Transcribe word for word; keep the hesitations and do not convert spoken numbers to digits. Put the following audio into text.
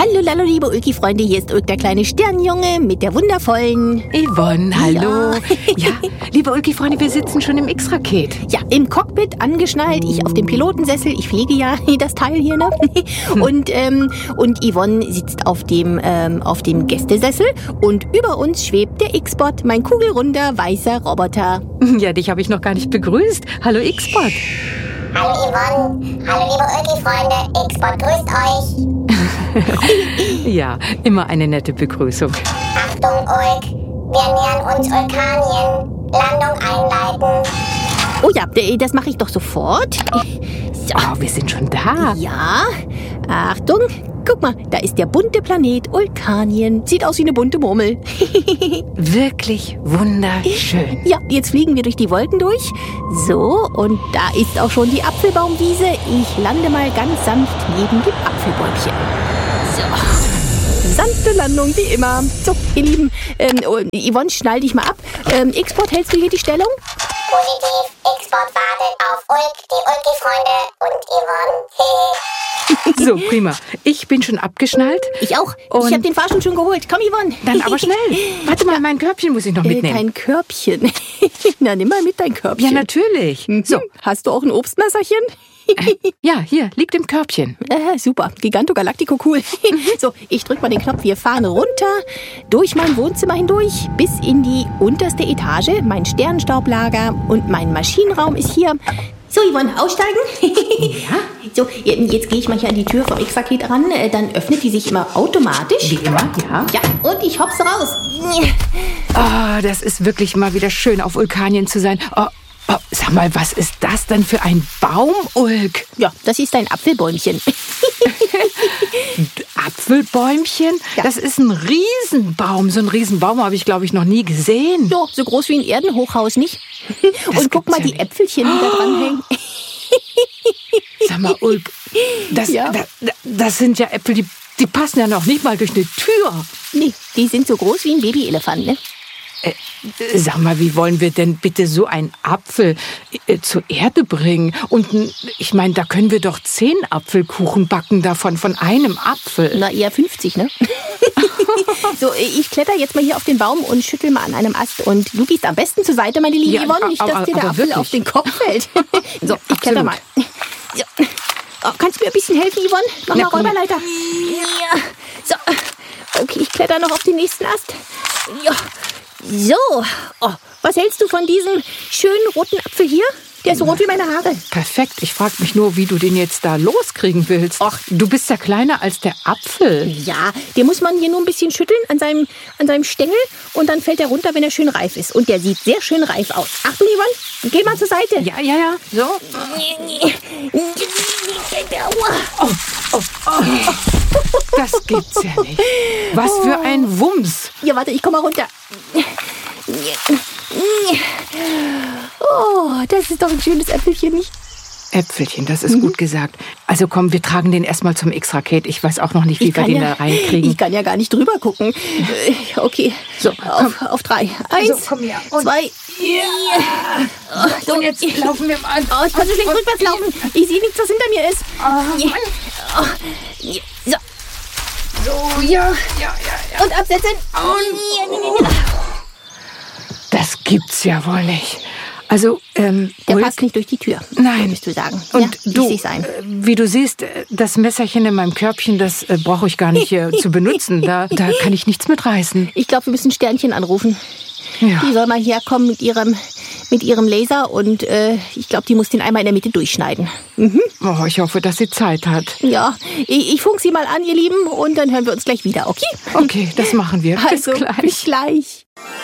Hallo, hallo, liebe Ulki-Freunde, hier ist Ulk, der kleine Sternjunge mit der wundervollen Yvonne, hallo. Ja, Ja, liebe Ulki-Freunde, wir sitzen schon im X-Raket. ja, im Cockpit angeschnallt, ich auf dem Pilotensessel, ich fliege ja das Teil hier, ne? Und, ähm, und Yvonne sitzt auf dem, ähm, auf dem Gästesessel und über uns schwebt der X-Bot, mein kugelrunder, weißer Roboter. Ja, dich habe ich noch gar nicht begrüßt. Hallo X-Bot. Hallo Yvonne, hallo liebe Ulki-Freunde, X-Bot grüßt euch. Ja, immer eine nette Begrüßung. Achtung Ulk, wir nähern uns Ulkanien. Landung einleiten. Oh ja, äh, das mache ich doch sofort. So, Oh, wir sind schon da. ja, Achtung, guck mal, da ist der bunte Planet Ulkanien. Sieht aus wie eine bunte Murmel. Wirklich wunderschön. Ja, jetzt fliegen wir durch die Wolken durch. So, und da ist auch schon die Apfelbaumwiese. Ich lande mal ganz sanft neben dem Apfelbäumchen. So, sanfte Landung, wie immer. So, ihr Lieben, ähm, oh, Yvonne, schnall dich mal ab. Ähm, X-Bot, hältst du hier die Stellung? Positiv, X-Bot wartet auf Ulk, die Ulki-Freunde und Yvonne. So, prima. Ich bin schon abgeschnallt. Ich auch. Und- ich habe den Fahrstuhl schon geholt. Komm, Yvonne. Dann aber schnell. Warte mal, mein Körbchen muss ich noch Äh, mitnehmen. kein Körbchen. Na, nimm mal mit dein Körbchen. Ja, natürlich. So, So, hast du auch ein Obstmesserchen? ja, hier, liegt im Körbchen. Äh, super, Giganto Galactico, cool. So, ich drück mal den Knopf, wir fahren runter, durch mein Wohnzimmer hindurch, bis in die unterste Etage. Mein Sternenstaublager und mein Maschinenraum ist hier. So, Yvonne, aussteigen? Ja? So, jetzt gehe ich mal hier an die Tür vom X-Raket ran, äh, dann öffnet die sich immer automatisch. Wie immer, ja. Ja, und ich hopse raus. Oh, das ist wirklich mal wieder schön, auf Vulkanien zu sein. Oh, oh, sag mal, was ist das denn für ein Baum, Ulk? Ja, das ist ein Apfelbäumchen. Apfelbäumchen? Ja. Das ist ein Riesenbaum. So einen Riesenbaum habe ich, glaube ich, noch nie gesehen. So, so groß wie ein Erdenhochhaus, nicht? Und guck gibt's mal ja die nicht. Äpfelchen, die da dran hängen. Sag mal, Ulk, das, Ja. da, da- das sind ja Äpfel, die, die passen ja noch nicht mal durch eine Tür. Nee, die sind so groß wie ein Babyelefant, ne? Äh, sag mal, wie wollen wir denn bitte so einen Apfel äh, zur Erde bringen? Und n- ich meine, da können wir doch zehn Apfelkuchen backen davon, von einem Apfel. Na, eher fünfzig, ne? So, ich kletter jetzt mal hier auf den Baum und schüttel mal an einem Ast. Und du gehst am besten zur Seite, meine liebe Ja, Yvonne, nicht, dass aber- dir der aber Apfel wirklich. auf den Kopf fällt. So, ich kletter Absolut. mal. So. Oh, kannst du mir ein bisschen helfen, Yvonne? Mach Na, mal komm her. Räuberleiter. Ja. So. Okay, ich kletter noch auf den nächsten Ast. Ja. So. Oh, was hältst du von diesem schönen roten Apfel hier? Der ist so rot wie meine Haare. Perfekt. Ich frage mich nur, wie du den jetzt da loskriegen willst. Ach, du bist ja kleiner als der Apfel. Ja, den muss man hier nur ein bisschen schütteln an seinem, an seinem Stängel und dann fällt er runter, wenn er schön reif ist. Und der sieht sehr schön reif aus. Achtung, Yvonne, geh mal zur Seite. Ja, ja, ja. So. Oh, oh, oh. Das gibt's ja nicht. Was für ein Wumms. Ja, warte, ich komm mal runter. Oh, das ist doch ein schönes Äpfelchen, nicht? Äpfelchen, das ist gut gesagt. Also komm, wir tragen den erstmal zum X-Raket. Ich weiß auch noch nicht, wie wir den da reinkriegen. ich kann ja gar nicht drüber gucken. Äh, Okay, So, auf, auf drei. Eins, Also, komm her. Und- zwei, ja. So, Und jetzt laufen wir mal. Oh, ich kann so schlecht rückwärts laufen. Ich sehe nichts, was hinter mir ist. Oh, Oh, ja. So, so, ja, ja, ja, ja. und absetzen. Das gibt's ja wohl nicht. Also, ähm, Der Ulk, passt nicht durch die Tür. Nein. Würdest du sagen. Und ja, du, ließ sich's ein. äh, wie du siehst, äh, das Messerchen in meinem Körbchen, das äh, brauche ich gar nicht äh, zu benutzen. Da, da kann ich nichts mit reißen. Ich glaube, wir müssen Sternchen anrufen. Ja. Die soll mal herkommen mit ihrem, mit ihrem Laser und äh, ich glaube, die muss den einmal in der Mitte durchschneiden. Oh, ich hoffe, dass sie Zeit hat. Ja, ich, ich funk sie mal an, ihr Lieben, und dann hören wir uns gleich wieder, okay? Okay, das machen wir. Bis Also, gleich. bis gleich.